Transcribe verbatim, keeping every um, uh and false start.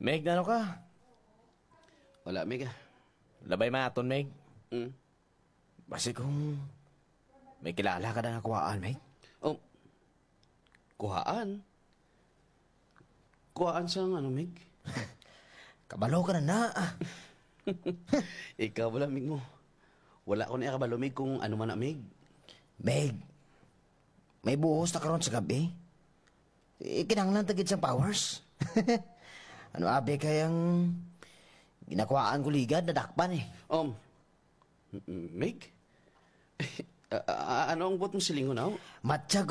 Meg, ano ka? Wala, Meg ah. Labay maton, Meg. Mm. Basi kung may kilala ka na nakuhaan, Meg. Oh, kuhaan? Kuhaan sa ano, Meg? Kabalo ka na na. ah. Ikaw wala, Meg mo. Wala ko na kabalo, Meg, kung ano man na, Meg. Meg, may buhos na karon sa gabi. Eh, kinanglan tagid siyang powers. Ano abe kayang ginakuhaan ko ligad na dakpan eh. Um, M- Meg? A- a- ano ang buot mo silingon, aw? Matsyag